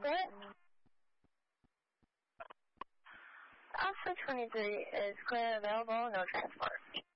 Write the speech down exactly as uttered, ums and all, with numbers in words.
What? Alpha twenty-three is clear, available, no transport.